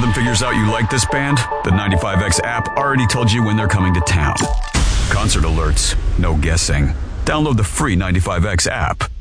someone figures out you like this band, the 95X app already told you when they're coming to town. Concert alerts, no guessing. Download the free 95X app.